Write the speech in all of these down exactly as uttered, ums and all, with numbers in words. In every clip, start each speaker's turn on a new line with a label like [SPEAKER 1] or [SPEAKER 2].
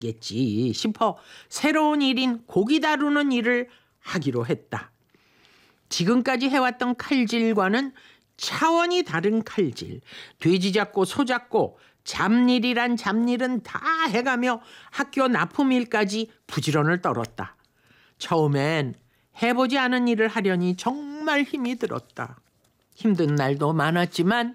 [SPEAKER 1] 겠지 싶어 새로운 일인 고기 다루는 일을 하기로 했다. 지금까지 해왔던 칼질과는 차원이 다른 칼질. 돼지 잡고 소 잡고 잡일이란 잡일은 다 해가며 학교 납품일까지 부지런을 떨었다. 처음엔 해보지 않은 일을 하려니 정말 힘이 들었다. 힘든 날도 많았지만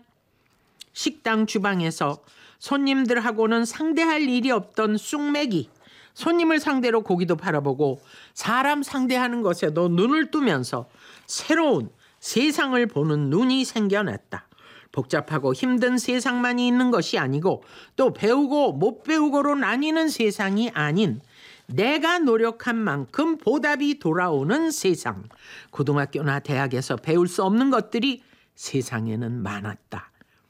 [SPEAKER 1] 식당 주방에서 손님들하고는 상대할 일이 없던 쑥맥이 손님을 상대로 고기도 팔아보고 사람 상대하는 것에도 눈을 뜨면서 새로운 세상을 보는 눈이 생겨났다. 복잡하고 힘든 세상만이 있는 것이 아니고 또 배우고 못 배우고로 나뉘는 세상이 아닌 내가 노력한 만큼 보답이 돌아오는 세상. 고등학교나 대학에서 배울 수 없는 것들이 세상에는 많았다.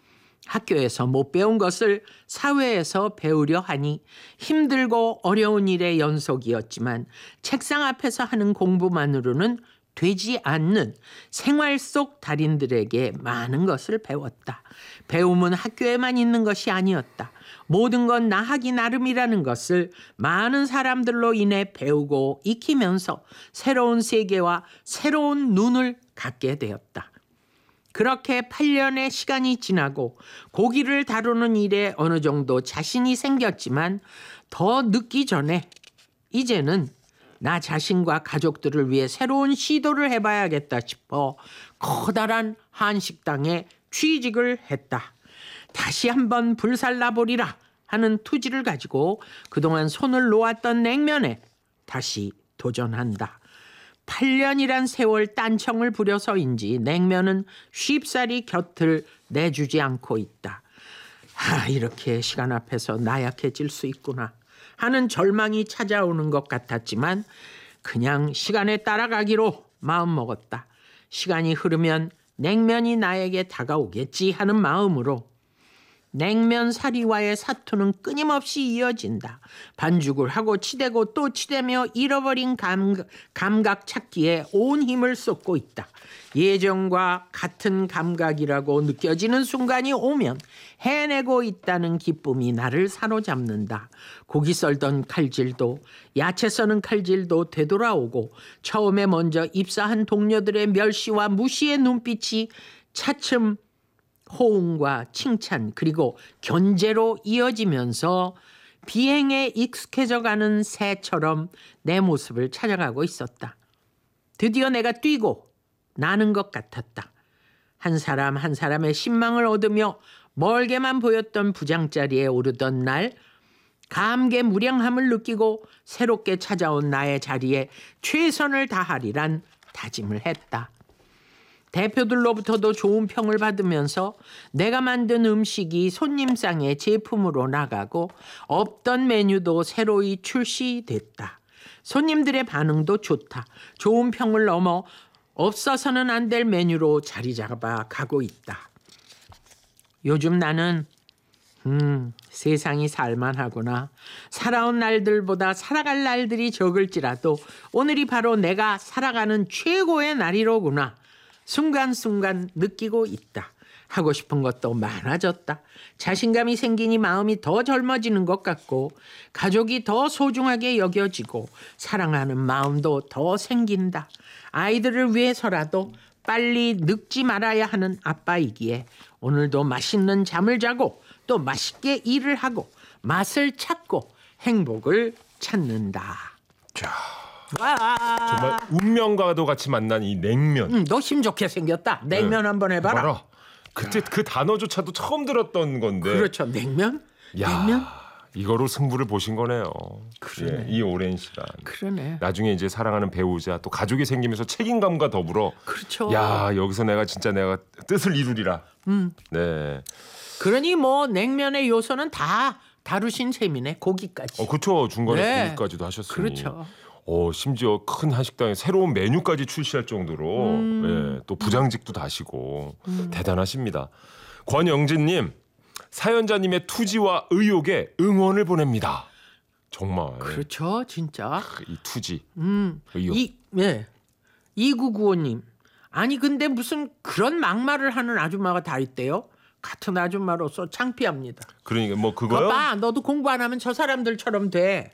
[SPEAKER 1] 학교에서 못 배운 것을 사회에서 배우려 하니 힘들고 어려운 일의 연속이었지만 책상 앞에서 하는 공부만으로는 되지 않는 생활 속 달인들에게 많은 것을 배웠다. 배움은 학교에만 있는 것이 아니었다. 모든 건 나 하기 나름이라는 것을 많은 사람들로 인해 배우고 익히면서 새로운 세계와 새로운 눈을 갖게 되었다. 그렇게 팔 년의 시간이 지나고 고기를 다루는 일에 어느 정도 자신이 생겼지만 더 늦기 전에 이제는 나 자신과 가족들을 위해 새로운 시도를 해봐야겠다 싶어 커다란 한식당에 취직을 했다. 다시 한번 불살라보리라 하는 투지를 가지고 그동안 손을 놓았던 냉면에 다시 도전한다. 팔 년이란 세월 딴청을 부려서인지 냉면은 쉽사리 곁을 내주지 않고 있다. 아, 이렇게 시간 앞에서 나약해질 수 있구나 하는 절망이 찾아오는 것 같았지만 그냥 시간에 따라가기로 마음먹었다. 시간이 흐르면 냉면이 나에게 다가오겠지 하는 마음으로 냉면 사리와의 사투는 끊임없이 이어진다. 반죽을 하고 치대고 또 치대며 잃어버린 감각, 감각 찾기에 온 힘을 쏟고 있다. 예전과 같은 감각이라고 느껴지는 순간이 오면 해내고 있다는 기쁨이 나를 사로잡는다. 고기 썰던 칼질도 야채 써는 칼질도 되돌아오고 처음에 먼저 입사한 동료들의 멸시와 무시의 눈빛이 차츰 호응과 칭찬 그리고 견제로 이어지면서 비행에 익숙해져가는 새처럼 내 모습을 찾아가고 있었다. 드디어 내가 뛰고 나는 것 같았다. 한 사람 한 사람의 신망을 얻으며 멀게만 보였던 부장자리에 오르던 날 감개무량함을 느끼고 새롭게 찾아온 나의 자리에 최선을 다하리란 다짐을 했다. 대표들로부터도 좋은 평을 받으면서 내가 만든 음식이 손님상의 제품으로 나가고 없던 메뉴도 새로이 출시됐다. 손님들의 반응도 좋다. 좋은 평을 넘어 없어서는 안 될 메뉴로 자리 잡아 가고 있다. 요즘 나는 음, 세상이 살만하구나. 살아온 날들보다 살아갈 날들이 적을지라도 오늘이 바로 내가 살아가는 최고의 날이로구나. 순간순간 느끼고 있다. 하고 싶은 것도 많아졌다. 자신감이 생기니 마음이 더 젊어지는 것 같고 가족이 더 소중하게 여겨지고 사랑하는 마음도 더 생긴다. 아이들을 위해서라도 빨리 늙지 말아야 하는 아빠이기에 오늘도 맛있는 잠을 자고 또 맛있게 일을 하고 맛을 찾고 행복을 찾는다.
[SPEAKER 2] 자,
[SPEAKER 1] 와.
[SPEAKER 2] 정말 운명과도 같이 만난 이 냉면.
[SPEAKER 1] 음, 너 힘 좋게 생겼다. 냉면
[SPEAKER 2] 네.
[SPEAKER 1] 한번 해봐라.
[SPEAKER 2] 봐라. 그때 그 단어조차도 처음 들었던 건데.
[SPEAKER 1] 그렇죠. 냉면?
[SPEAKER 2] 야,
[SPEAKER 1] 냉면?
[SPEAKER 2] 이거로 승부를 보신 거네요.
[SPEAKER 1] 그러네.
[SPEAKER 2] 예, 이 오랜 시간.
[SPEAKER 1] 그러네.
[SPEAKER 2] 나중에 이제 사랑하는 배우자 또 가족이 생기면서 책임감과 더불어.
[SPEAKER 1] 그렇죠.
[SPEAKER 2] 야, 여기서 내가 진짜 내가 뜻을 이루리라.
[SPEAKER 1] 음.
[SPEAKER 2] 네.
[SPEAKER 1] 그러니 뭐 냉면의 요소는 다 다루신 셈이네. 고기까지.
[SPEAKER 2] 어, 그렇죠. 중간에
[SPEAKER 1] 네.
[SPEAKER 2] 고기까지도 하셨으니.
[SPEAKER 1] 그렇죠.
[SPEAKER 2] 어, 심지어 큰 한식당에 새로운 메뉴까지 출시할 정도로
[SPEAKER 1] 음.
[SPEAKER 2] 예, 또 부장직도 다시고 음. 대단하십니다. 권영진님, 사연자님의 투지와 의욕에 응원을 보냅니다. 정말.
[SPEAKER 1] 그렇죠. 진짜.
[SPEAKER 2] 이 투지,
[SPEAKER 1] 음.
[SPEAKER 2] 의욕.
[SPEAKER 1] 이, 네. 이구구오님. 아니 근데 무슨 그런 막말을 하는 아줌마가 다 있대요. 같은 아줌마로서 창피합니다.
[SPEAKER 2] 그러니까 뭐
[SPEAKER 1] 그거
[SPEAKER 2] 그거요?
[SPEAKER 1] 봐, 너도 공부 안 하면 저 사람들처럼 돼.